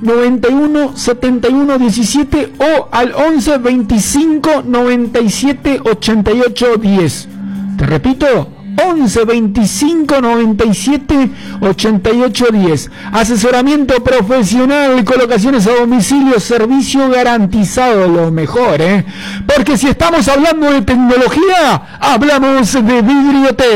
91 71 17 o al 11 25 97 88 10. Te repito, 11 25 97 88 10. Asesoramiento profesional, colocaciones a domicilio, servicio garantizado, lo mejor, porque si estamos hablando de tecnología, hablamos de Vidrioteca.